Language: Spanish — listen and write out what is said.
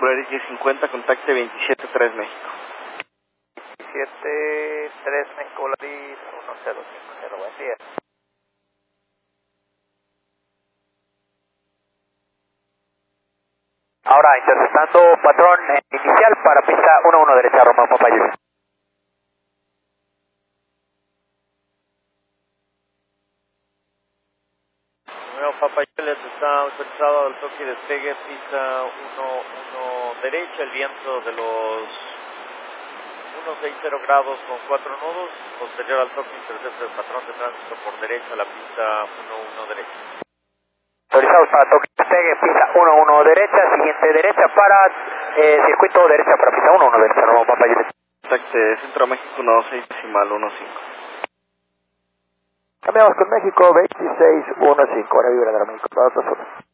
Volaris 1050, contacte 273 México. 273 México, Volaris 1050, buen día. Ahora interceptando patrón inicial para pista 11 derecha, Romeo Papa Juliet. Romeo Papa Juliet está autorizado al toque y despegue, pista 11 derecha, el viento de los 160 grados con 4 nudos, posterior al toque intercepto el patrón de tránsito por derecha, la pista 11 derecha. Autorizados para toque y despegue, pista 11 derecha, siguiente derecha para circuito derecha para pista 11 derecha, Romeo Papa Juliet. Contacte Centro México 16.15. Cambiamos con México 2615, ahora vibra de México, para 2 horas.